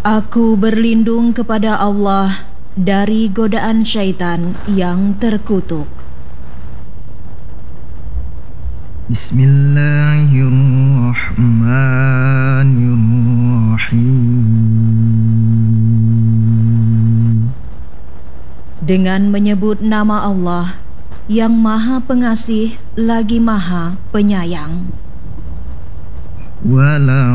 Aku berlindung kepada Allah dari godaan syaitan yang terkutuk. Bismillahirrahmanirrahim. Dengan menyebut nama Allah yang Maha Pengasih lagi Maha Penyayang. Wala